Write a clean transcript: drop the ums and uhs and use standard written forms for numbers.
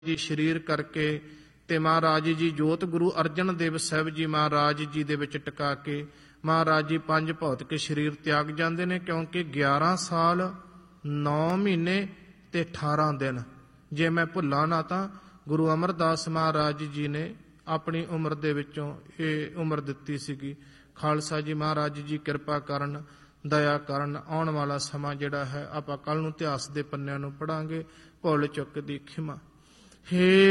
ਜੀ ਸਰੀਰ ਕਰਕੇ ਤੇ ਮਹਾਰਾਜ ਜੀ ਜੋਤ ਗੁਰੂ ਅਰਜਨ ਦੇਵ ਸਾਹਿਬ ਜੀ ਮਹਾਰਾਜ ਜੀ ਦੇ ਵਿੱਚ ਟਿਕਾ ਕੇ ਮਹਾਰਾਜ ਜੀ 5 ਭੌਤਿਕ ਸਰੀਰ ਤਿਆਗ ਜਾਂਦੇ ਨੇ, ਕਿਉਂਕਿ 11 ਸਾਲ 9 ਮਹੀਨੇ ਤੇ 18 ਦਿਨ, ਜੇ ਮੈਂ ਭੁੱਲਾਂ ਨਾ ਤਾਂ ਗੁਰੂ ਅਮਰਦਾਸ ਮਹਾਰਾਜ ਜੀ ਨੇ ਆਪਣੀ ਉਮਰ ਦੇ ਵਿੱਚੋਂ ਇਹ ਉਮਰ ਦਿੱਤੀ ਸੀਗੀ। ਖਾਲਸਾ ਜੀ ਮਹਾਰਾਜ ਜੀ ਕਿਰਪਾ ਕਰਨ, ਦਇਆ ਕਰਨ। ਆਉਣ ਵਾਲਾ ਸਮਾਂ ਜਿਹੜਾ ਹੈ ਆਪਾਂ ਕੱਲ ਨੂੰ ਇਤਿਹਾਸ ਦੇ ਪੰਨਿਆਂ ਨੂੰ ਪੜਾਂਗੇ। ਭੁੱਲ ਚੁੱਕ ਦੀ ਖਿਮਾ। ਹੇ